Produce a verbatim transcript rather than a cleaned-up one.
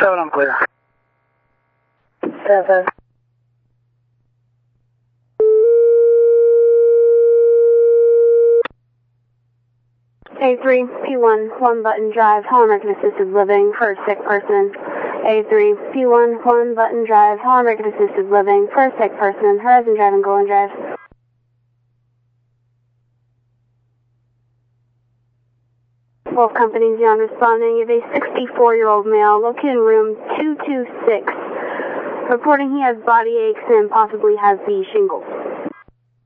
Seven, I'm clear. Seven. A three, P one, one button drive, Hallmark Assisted Living for a sick person. A three, P one, one button drive, Hallmark Assisted Living for a sick person, Horizon Drive and Golden Drive. Wolf Company Xeon responding is a sixty-four-year-old male located in room two two six, reporting he has body aches and possibly has the shingles.